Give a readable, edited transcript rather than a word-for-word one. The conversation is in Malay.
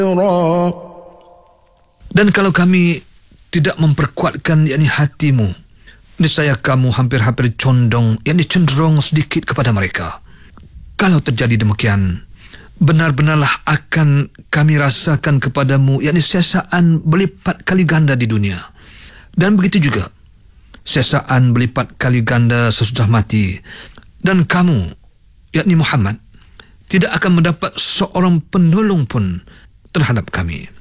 Dan kalau kami tidak memperkuatkan hatimu, niscaya kamu hampir-hampir condong, cenderung sedikit kepada mereka. Kalau terjadi demikian, benar-benarlah akan kami rasakan kepadamu siasaan berlipat kali ganda di dunia. Dan begitu juga siasaan berlipat kali ganda sesudah mati. Dan kamu, Muhammad, tidak akan mendapat seorang penolong pun terhadap kami.